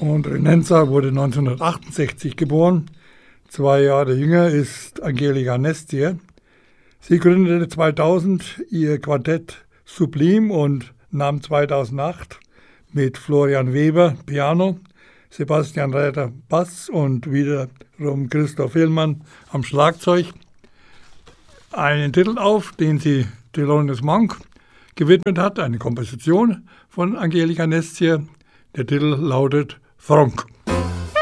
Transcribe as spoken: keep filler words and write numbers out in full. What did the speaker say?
Und Renenza wurde neunzehnhundertachtundsechzig geboren. Zwei Jahre jünger ist Angelika Nestie. Sie gründete zweitausend ihr Quartett Sublime und nahm zweitausendacht mit Florian Weber Piano, Sebastian Räder Bass und wiederum Christoph Hillmann am Schlagzeug einen Titel auf, den sie Thelonious Monk gewidmet hat, eine Komposition von Angelika Nestie. Der Titel lautet Thronk.